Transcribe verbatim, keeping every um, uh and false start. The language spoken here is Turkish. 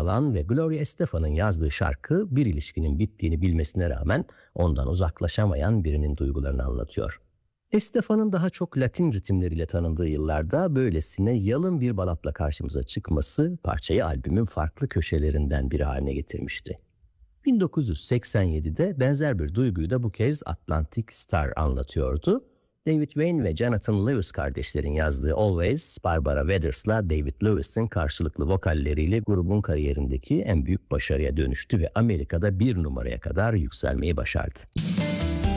alan ve Gloria Estefan'ın yazdığı şarkı bir ilişkinin bittiğini bilmesine rağmen ondan uzaklaşamayan birinin duygularını anlatıyor. Estefan'ın daha çok Latin ritimleriyle tanındığı yıllarda böylesine yalın bir balatla karşımıza çıkması parçayı albümün farklı köşelerinden biri haline getirmişti. bin dokuz yüz seksen yedide benzer bir duyguyu da bu kez Atlantic Star anlatıyordu. David Wayne ve Jonathan Lewis kardeşlerin yazdığı Always, Barbara Weathers'la David Lewis'in karşılıklı vokalleriyle grubun kariyerindeki en büyük başarıya dönüştü ve Amerika'da bir numaraya kadar yükselmeyi başardı.